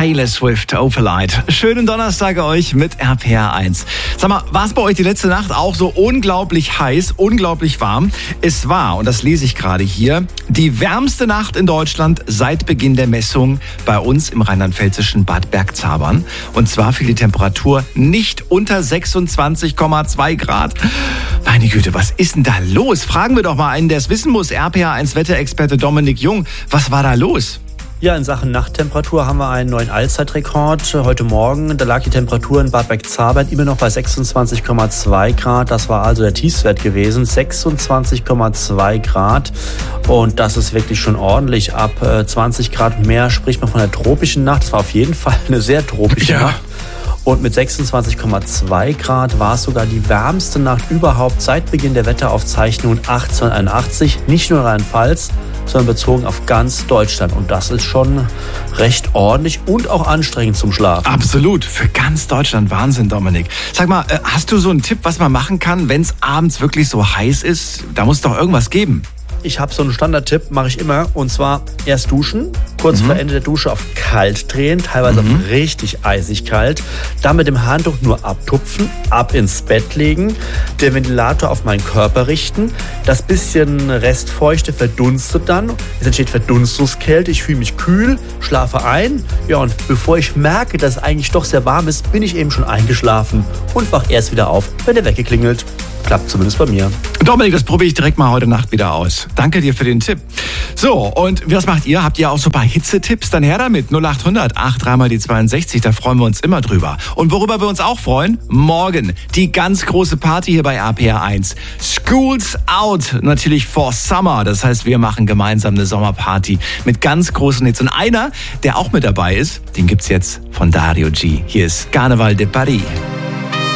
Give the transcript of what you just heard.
Taylor Swift, Opalite. Schönen Donnerstag euch mit RPR 1. Sag mal, war es bei euch die letzte Nacht auch so unglaublich heiß, unglaublich warm? Es war, und das lese ich gerade hier, die wärmste Nacht in Deutschland seit Beginn der Messung bei uns im rheinland-pfälzischen Bad Bergzabern. Und zwar fiel die Temperatur nicht unter 26,2 Grad. Meine Güte, was ist denn da los? Fragen wir doch mal einen, der es wissen muss. RPR 1 Wetterexperte Dominik Jung. Was war da los? Ja, in Sachen Nachttemperatur haben wir einen neuen Allzeitrekord. Heute Morgen, da lag die Temperatur in Bad Bergzabern immer noch bei 26,2 Grad. Das war also der Tiefstwert gewesen, 26,2 Grad. Und das ist wirklich schon ordentlich. Ab 20 Grad mehr spricht man von einer tropischen Nacht. Das war auf jeden Fall eine sehr tropische Nacht. Und mit 26,2 Grad war es sogar die wärmste Nacht überhaupt seit Beginn der Wetteraufzeichnungen 1881. Nicht nur Rheinland-Pfalz, sondern bezogen auf ganz Deutschland. Und das ist schon recht ordentlich und auch anstrengend zum Schlafen. Absolut, für ganz Deutschland. Wahnsinn, Dominik. Sag mal, hast du so einen Tipp, was man machen kann, wenn es abends wirklich so heiß ist? Da muss es doch irgendwas geben. Ich habe so einen Standardtipp, mache ich immer, und zwar erst duschen, kurz vor Ende der Dusche auf kalt drehen, teilweise auf richtig eisig kalt, dann mit dem Handtuch nur abtupfen, ab ins Bett legen, den Ventilator auf meinen Körper richten, das bisschen Restfeuchte verdunstet dann, es entsteht Verdunstungskälte, ich fühle mich kühl, schlafe ein, ja, und bevor ich merke, dass es eigentlich doch sehr warm ist, bin ich eben schon eingeschlafen und wach erst wieder auf, wenn der Wecker klingelt. Klappt zumindest bei mir. Dominik, das probiere ich direkt mal heute Nacht wieder aus. Danke dir für den Tipp. So, und was macht ihr? Habt ihr auch so ein paar Hitzetipps? Dann her damit. 0800 83 mal die 62, da freuen wir uns immer drüber. Und worüber wir uns auch freuen? Morgen die ganz große Party hier bei RPR 1. School's Out, natürlich for Summer. Das heißt, wir machen gemeinsam eine Sommerparty mit ganz großen Hits. Und einer, der auch mit dabei ist, den gibt's jetzt von Dario G. Hier ist Carnaval de Paris.